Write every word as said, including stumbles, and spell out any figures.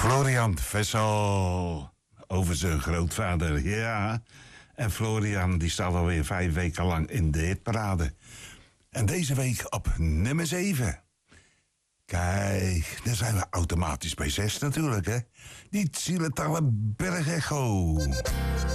Florian Vessel over zijn grootvader, ja. En Florian die staat alweer vijf weken lang in de hitparade. En deze week op nummer zeven. Kijk, daar zijn we automatisch bij zes natuurlijk, hè. Die Zielentallen Bergecho.